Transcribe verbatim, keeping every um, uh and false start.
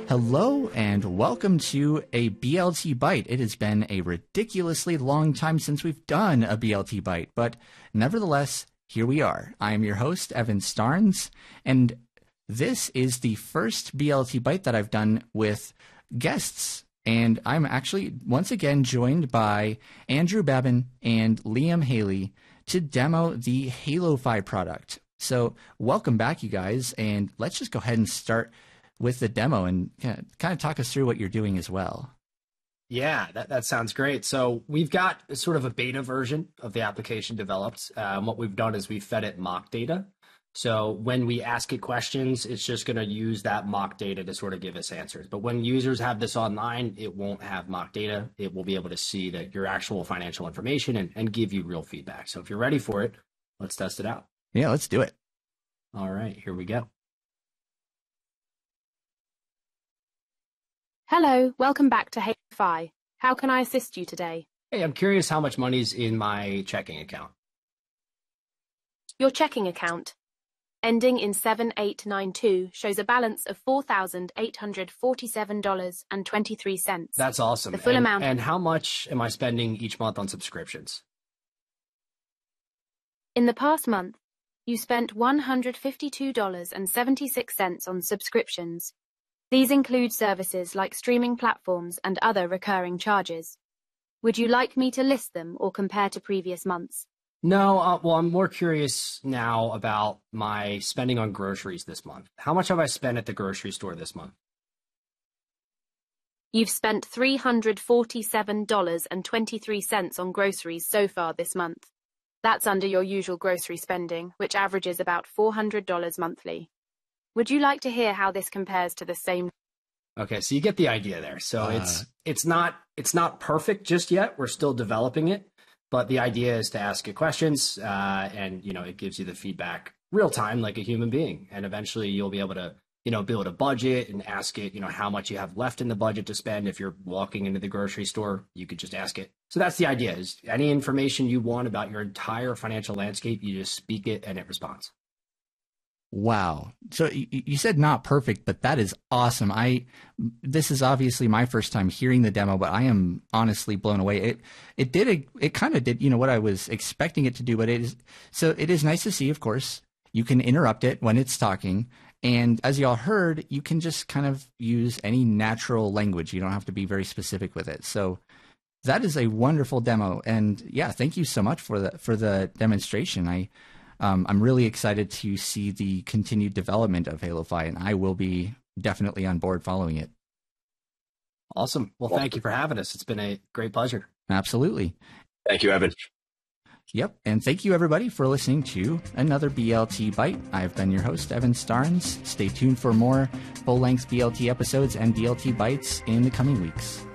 Hello and welcome to a B L T Bite. It has been a ridiculously long time since we've done a B L T Bite, but nevertheless, here we are. I am your host, Evan Starnes, and this is the first B L T Bite that I've done with guests. And I'm actually once again joined by Andrew Babin and Liam Haley to demo the HaloFi product. So welcome back, you guys, and let's just go ahead and start with the demo and kind of talk us through what you're doing as well. Yeah, that, that sounds great. So we've got sort of a beta version of the application developed. Um, what we've done is we fed it mock data. So when we ask it questions, it's just going to use that mock data to sort of give us answers. But when users have this online, it won't have mock data. It will be able to see that your actual financial information and, and give you real feedback. So if you're ready for it, let's test it out. Yeah, let's do it. All right, here we go. Hello, welcome back to HaloFi. How can I assist you today? Hey, I'm curious how much money's in my checking account. Your checking account, ending in seven eight nine two, shows a balance of four thousand eight hundred forty-seven dollars and twenty-three cents. That's awesome. The full and, amount. And how much am I spending each month on subscriptions? In the past month, you spent one hundred fifty-two dollars and seventy-six cents on subscriptions. These include services like streaming platforms and other recurring charges. Would you like me to list them or compare to previous months? No, uh, well, I'm more curious now about my spending on groceries this month. How much have I spent at the grocery store this month? You've spent three hundred forty-seven dollars and twenty-three cents on groceries so far this month. That's under your usual grocery spending, which averages about four hundred dollars monthly. Would you like to hear how this compares to the same? Okay, so you get the idea there. So Uh, it's it's not it's not perfect just yet. We're still developing it, but the idea is to ask it questions, uh, and you know it gives you the feedback real time like a human being, and eventually you'll be able to you know build a budget and ask it you know how much you have left in the budget to spend. If you're walking into the grocery store, you could just ask it. So that's the idea: is any information you want about your entire financial landscape, you just speak it and it responds. Wow. So you, you said not perfect, but that is awesome. I, this is obviously my first time hearing the demo, but I am honestly blown away. It, it did, it, it kind of did, you know, what I was expecting it to do, but it is, so it is nice to see, of course, you can interrupt it when it's talking. And as y'all heard, you can just kind of use any natural language. You don't have to be very specific with it. So that is a wonderful demo. And yeah, thank you so much for the, for the demonstration. I, Um, I'm really excited to see the continued development of HaloFi, and I will be definitely on board following it. Awesome. Well, thank you for having us. It's been a great pleasure. Absolutely. Thank you, Evan. Yep. And thank you, everybody, for listening to another B L T Bite. I've been your host, Evan Starnes. Stay tuned for more full-length B L T episodes and B L T Bites in the coming weeks.